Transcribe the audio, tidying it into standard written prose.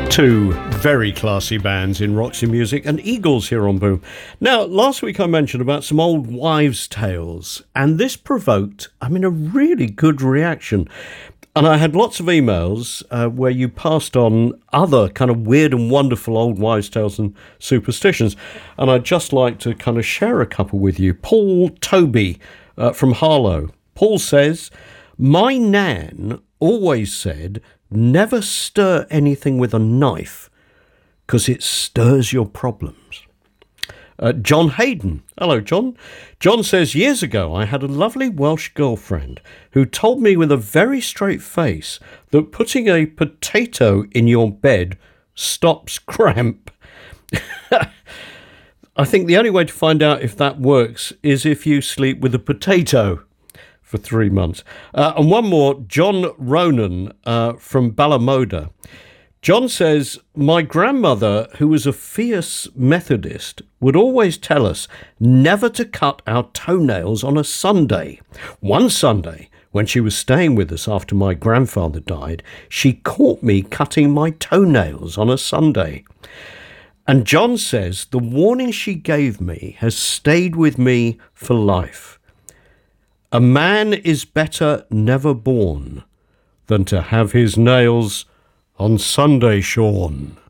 Two very classy bands in Roxy Music and Eagles here on Boom. Now, last week I mentioned about some old wives' tales, and this provoked, a really good reaction. And I had lots of emails where you passed on other kind of weird and wonderful old wives' tales and superstitions. And I'd just like to kind of share a couple with you. Paul Toby from Harlow. Paul says, "My nan always said, never stir anything with a knife because it stirs your problems." John Hayden. Hello, John. John says, "Years ago, I had a lovely Welsh girlfriend who told me with a very straight face that putting a potato in your bed stops cramp." I think the only way to find out if that works is if you sleep with a potato for 3 months. And one more, John Ronan from Ballamoda. John says, "My grandmother, who was a fierce Methodist, would always tell us never to cut our toenails on a Sunday. One Sunday, when she was staying with us after my grandfather died, she caught me cutting my toenails on a Sunday." And John says, "The warning she gave me has stayed with me for life. A man is better never born than to have his nails on Sunday shorn."